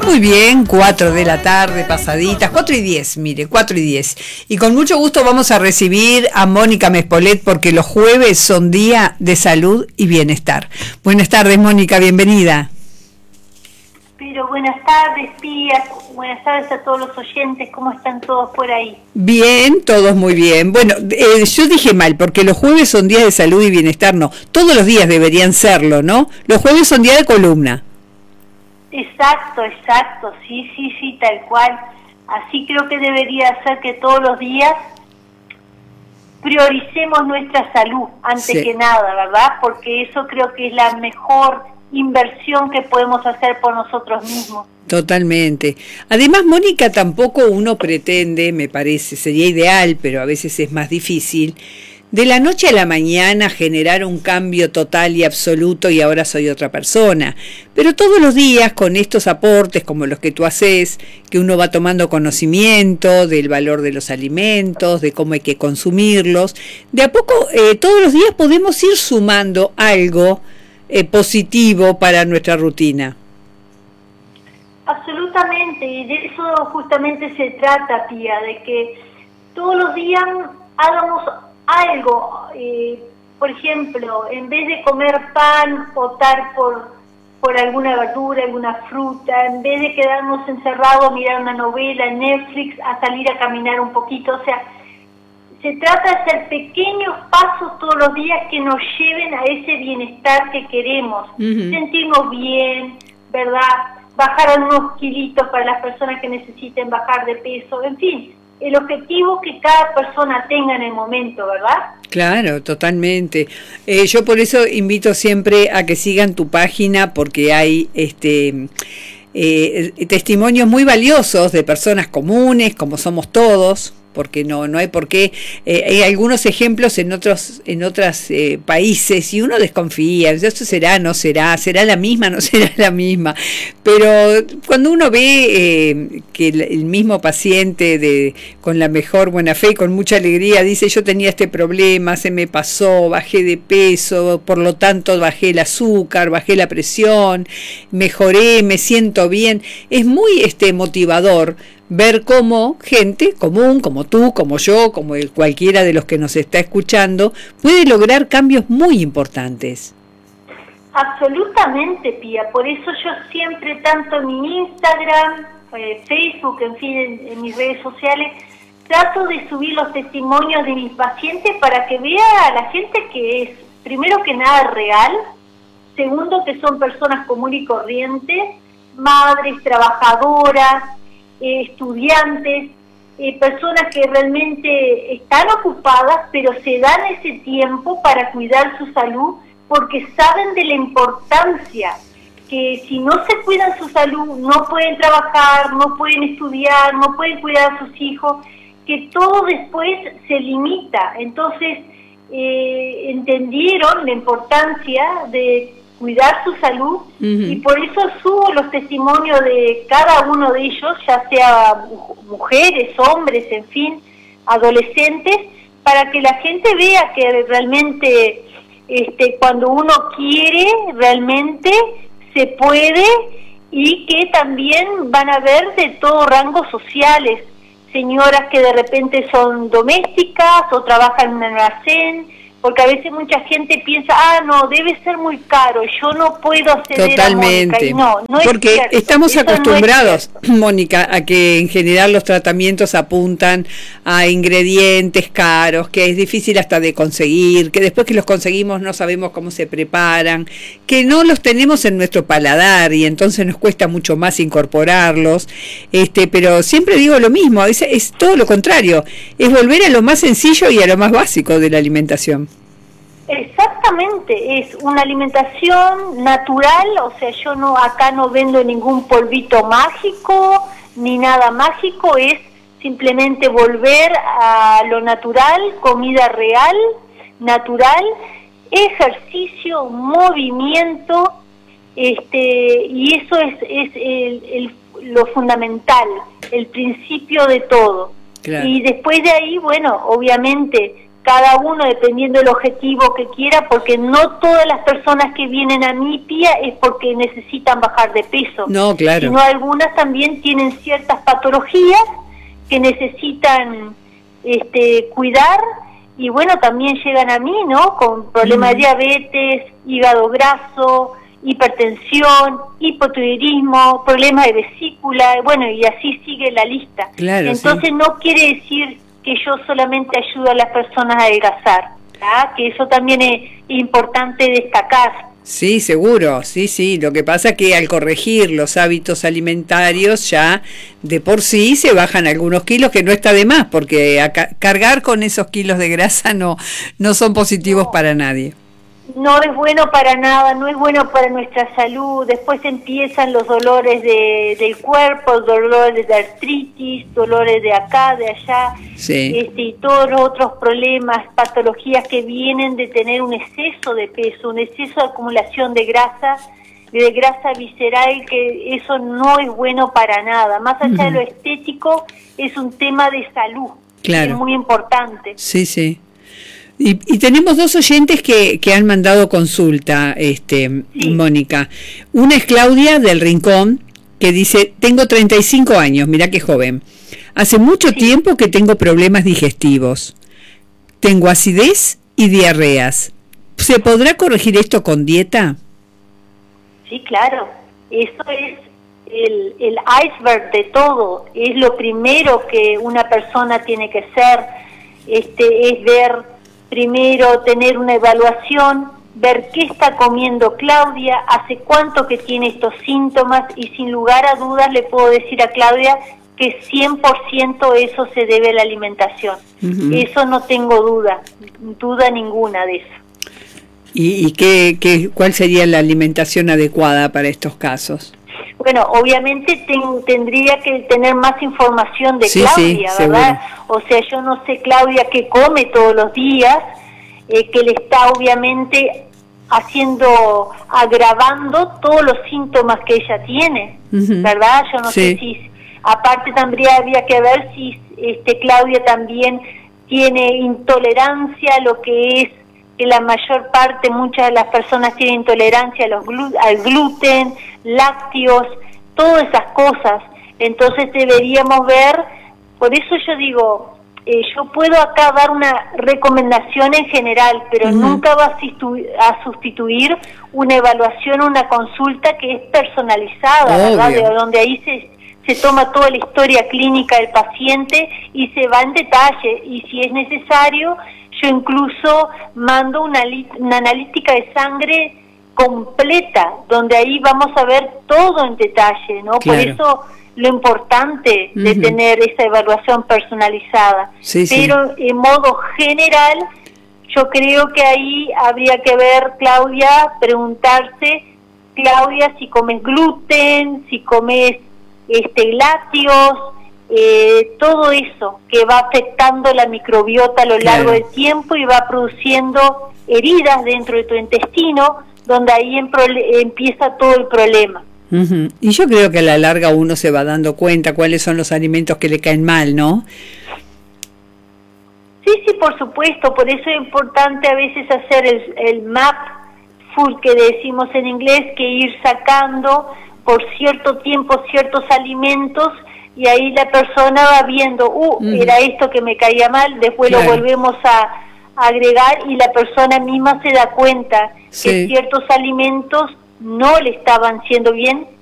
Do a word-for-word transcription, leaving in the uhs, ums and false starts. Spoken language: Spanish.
Muy bien, cuatro de la tarde, pasaditas, cuatro y diez, mire, cuatro y diez. Y con mucho gusto vamos a recibir a Mónica Mespolet porque los jueves son día de salud y bienestar. Buenas tardes, Mónica, bienvenida. Pero buenas tardes, Pía, buenas tardes a todos los oyentes, ¿cómo están todos por ahí? Bien, todos muy bien. Bueno, eh, yo dije mal, porque los jueves son días de salud y bienestar, no, todos los días deberían serlo, ¿no? Los jueves son día de columna. Exacto, exacto, sí, sí, sí, tal cual. Así creo que debería ser que todos los días prioricemos nuestra salud, antes sí. que nada, ¿verdad? Porque eso creo que es la mejor inversión que podemos hacer por nosotros mismos. Totalmente. Además, Mónica, tampoco uno pretende, me parece, sería ideal, pero a veces es más difícil, de la noche a la mañana generar un cambio total y absoluto y ahora soy otra persona. Pero todos los días con estos aportes como los que tú haces, que uno va tomando conocimiento del valor de los alimentos, de cómo hay que consumirlos, de a poco eh, todos los días podemos ir sumando algo eh, positivo para nuestra rutina. Absolutamente, y de eso justamente se trata, Pía, de que todos los días hagamos algo, eh, por ejemplo, en vez de comer pan, optar por, por alguna verdura, alguna fruta, en vez de quedarnos encerrados, mirar una novela en Netflix, a salir a caminar un poquito, o sea, se trata de hacer pequeños pasos todos los días que nos lleven a ese bienestar que queremos, uh-huh. sentirnos bien, ¿verdad?, bajar algunos kilitos para las personas que necesiten bajar de peso, en fin, el objetivo que cada persona tenga en el momento, ¿verdad? Claro, totalmente. Eh, yo por eso invito siempre a que sigan tu página porque hay este eh, testimonios muy valiosos de personas comunes, como somos todos, porque no no hay por qué. Eh, hay algunos ejemplos en otros en otros eh, países y uno desconfía, esto será, no será, será la misma, no será la misma, pero cuando uno ve eh, que el, el mismo paciente de con la mejor buena fe y con mucha alegría dice yo tenía este problema, se me pasó, bajé de peso, por lo tanto bajé el azúcar, bajé la presión, mejoré, me siento bien, es muy este motivador ver cómo gente común, como tú, como yo, como el, cualquiera de los que nos está escuchando, puede lograr cambios muy importantes. Absolutamente, Pía. Por eso yo siempre, tanto en mi Instagram, eh, Facebook, en fin, en, en mis redes sociales, trato de subir los testimonios de mis pacientes para que vea a la gente que es, primero que nada, real, segundo, que son personas comunes y corrientes, madres, trabajadoras, Eh, estudiantes, eh, personas que realmente están ocupadas, pero se dan ese tiempo para cuidar su salud porque saben de la importancia, que si no se cuidan su salud, no pueden trabajar, no pueden estudiar, no pueden cuidar a sus hijos, que todo después se limita. Entonces, eh, entendieron la importancia de cuidar su salud, uh-huh. y por eso subo los testimonios de cada uno de ellos, ya sea mujeres, hombres, en fin, adolescentes, para que la gente vea que realmente este, cuando uno quiere, realmente se puede, y que también van a ver de todo rango sociales, señoras que de repente son domésticas o trabajan en un almacén, porque a veces mucha gente piensa, ah, no, debe ser muy caro, yo no puedo acceder. Totalmente. a Mónica. Y no, no porque es cierto. Estamos Eso acostumbrados, no es Mónica, a que en general los tratamientos apuntan a ingredientes caros, que es difícil hasta de conseguir, que después que los conseguimos no sabemos cómo se preparan, que no los tenemos en nuestro paladar y entonces nos cuesta mucho más incorporarlos, este, pero siempre digo lo mismo, a veces es todo lo contrario, es volver a lo más sencillo y a lo más básico de la alimentación. Exactamente, es una alimentación natural, o sea, yo no acá no vendo ningún polvito mágico ni nada mágico, es simplemente volver a lo natural, comida real, natural, ejercicio, movimiento, este, y eso es, es el, el, lo fundamental, el principio de todo. Claro. Y después de ahí, bueno, obviamente cada uno dependiendo del objetivo que quiera, porque no todas las personas que vienen a mi Pía es porque necesitan bajar de peso. No, claro. Sino algunas también tienen ciertas patologías que necesitan este, cuidar, y bueno, también llegan a mí, ¿no? Con problemas mm. de diabetes, hígado graso, hipertensión, hipotiroidismo, problemas de vesícula, bueno, y así sigue la lista. Claro, Entonces sí. no quiere decir que yo solamente ayudo a las personas a adelgazar, ¿verdad? Que eso también es importante destacar. Sí, seguro, sí, sí. Lo que pasa es que al corregir los hábitos alimentarios ya de por sí se bajan algunos kilos, que no está de más, porque a ca- cargar con esos kilos de grasa no, no son positivos No. para nadie. No es bueno para nada, no es bueno para nuestra salud. Después empiezan los dolores de, del cuerpo, dolores de artritis, dolores de acá, de allá, Sí. este, y todos los otros problemas, patologías que vienen de tener un exceso de peso, un exceso de acumulación de grasa, de grasa visceral, que eso no es bueno para nada. Más allá uh-huh. de lo estético, es un tema de salud, claro. es muy importante. Sí, sí. Y, y tenemos dos oyentes que, que han mandado consulta, este, sí. Mónica. Una es Claudia del Rincón, que dice, tengo treinta y cinco años, mirá qué joven. Hace mucho sí. tiempo que tengo problemas digestivos. Tengo acidez y diarreas. ¿Se podrá corregir esto con dieta? Sí, claro. Eso es el, el iceberg de todo. Es lo primero que una persona tiene que hacer, este, es ver... Primero, tener una evaluación, ver qué está comiendo Claudia, hace cuánto que tiene estos síntomas, y sin lugar a dudas le puedo decir a Claudia que cien por ciento eso se debe a la alimentación. Uh-huh. Eso no tengo duda, duda ninguna de eso. ¿Y, y qué, qué, cuál sería la alimentación adecuada para estos casos? Bueno, obviamente ten, tendría que tener más información de sí, Claudia, sí, ¿verdad? Seguro. O sea, yo no sé Claudia qué come todos los días, eh, que le está obviamente haciendo, agravando todos los síntomas que ella tiene, uh-huh. ¿verdad? Yo no sí. sé si, aparte también habría que ver si este Claudia también tiene intolerancia a lo que es, que la mayor parte, muchas de las personas tienen intolerancia a los glu- al gluten, lácteos, todas esas cosas. Entonces deberíamos ver, por eso yo digo, eh, yo puedo acá dar una recomendación en general, pero uh-huh. nunca va a, sustitu- a sustituir una evaluación, una consulta que es personalizada, ¿verdad? De donde ahí se, se toma toda la historia clínica del paciente y se va en detalle, y si es necesario, yo incluso mando una, una analítica de sangre completa, donde ahí vamos a ver todo en detalle, ¿no? Claro. Por eso lo importante uh-huh. de tener esa evaluación personalizada. Sí, Pero sí. en modo general, yo creo que ahí habría que ver, Claudia, preguntarse, Claudia, si comes gluten, si comes este lácteos, eh, todo eso que va afectando la microbiota a lo claro. largo del tiempo y va produciendo heridas dentro de tu intestino, donde ahí en prole- empieza todo el problema. Uh-huh. Y yo creo que a la larga uno se va dando cuenta cuáles son los alimentos que le caen mal, ¿no? Sí, sí, por supuesto, por eso es importante a veces hacer el, el map food que decimos en inglés, que ir sacando por cierto tiempo ciertos alimentos, y ahí la persona va viendo, uh, uh-huh. era esto que me caía mal, después claro. lo volvemos a agregar, y la persona misma se da cuenta sí. que ciertos alimentos no le estaban siendo bien,